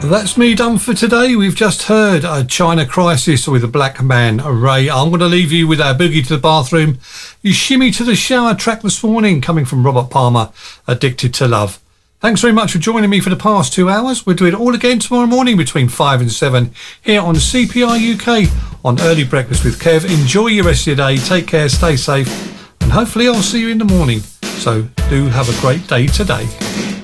That's me done for today. We've just heard a China Crisis with a Black Man Ray. I'm going to leave you with our Boogie to the Bathroom, you Shimmy to the Shower track this morning, coming from Robert Palmer, Addicted to Love. Thanks very much for joining me for the past 2 hours. We'll do it all again tomorrow morning between 5 and 7 here on CPR UK on Early Breakfast with Kev. Enjoy your rest of your day. Take care, stay safe, and hopefully I'll see you in the morning. So do have a great day today.